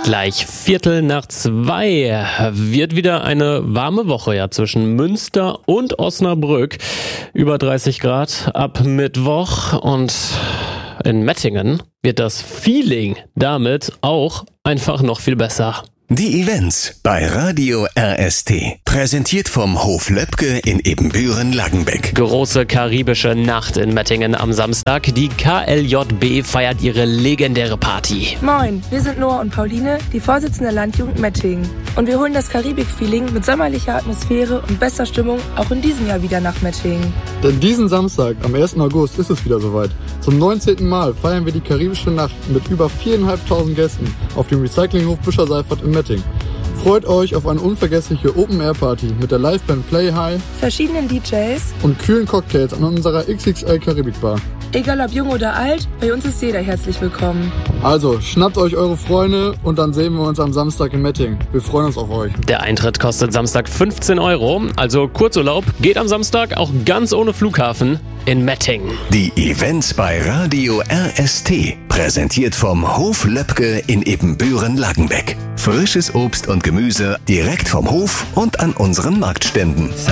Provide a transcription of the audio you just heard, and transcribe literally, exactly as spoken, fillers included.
Gleich Viertel nach zwei wird wieder eine warme Woche ja zwischen Münster und Osnabrück. Über dreißig Grad ab Mittwoch und in Mettingen wird das Feeling damit auch einfach noch viel besser. Die Events bei Radio R S T. Präsentiert vom Hof Löbke in Ebenbüren-Langenbeck. Große karibische Nacht in Mettingen am Samstag. Die K L J B feiert ihre legendäre Party. Moin, wir sind Noah und Pauline, die Vorsitzende der Landjugend Mettingen. Und wir holen das Karibik-Feeling mit sommerlicher Atmosphäre und bester Stimmung auch in diesem Jahr wieder nach Mettingen. Denn diesen Samstag, am ersten August, ist es wieder soweit. Zum neunzehnten Mal feiern wir die karibische Nacht mit über viertausendfünfhundert Gästen auf dem Recyclinghof Bischer-Seifert in Mettingen. Freut euch auf eine unvergessliche Open-Air-Party mit der Liveband Play High, verschiedenen D Js und kühlen Cocktails an unserer X X L Karibik-Bar. Egal ob jung oder alt, bei uns ist jeder herzlich willkommen. Also, schnappt euch eure Freunde und dann sehen wir uns am Samstag in Mettingen. Wir freuen uns auf euch. Der Eintritt kostet Samstag fünfzehn Euro, also Kurzurlaub geht am Samstag auch ganz ohne Flughafen in Mettingen. Die Events bei Radio R S T. Präsentiert vom Hof Löbke in Ebenbüren-Langenbeck. Frisches Obst und Gemüse direkt vom Hof und an unseren Marktständen.